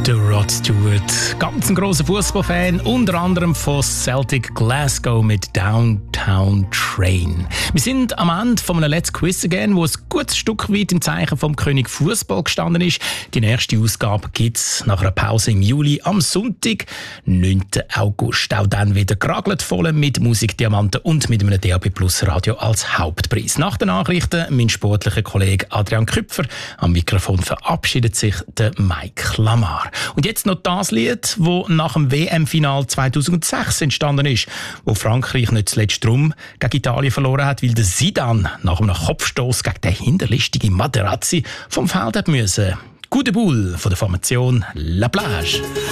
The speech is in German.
Der Rod Stewart, ganz ein grosser Fußballfan, unter anderem von Celtic Glasgow mit Downtown Train. Wir sind am Ende von einem Let's Quiz Again, wo ein gutes Stück weit im Zeichen vom König Fußball gestanden ist. Die nächste Ausgabe gibt es nach einer Pause im Juli am Sonntag, 9. August. Auch dann wieder geragelt voll mit Musikdiamanten und mit einem DAB Plus Radio als Hauptpreis. Nach den Nachrichten mein sportlicher Kollege Adrian Küpfer. Am Mikrofon verabschiedet sich der Mike Lamar. Und jetzt noch das Lied, das nach dem WM-Final 2006 entstanden ist, wo Frankreich nicht zuletzt drum gegen Italien verloren hat, weil der Zidane nach einem Kopfstoß gegen den hinterlistigen Materazzi vom Feld hat müssen. Gute Boule von der Formation La Plage.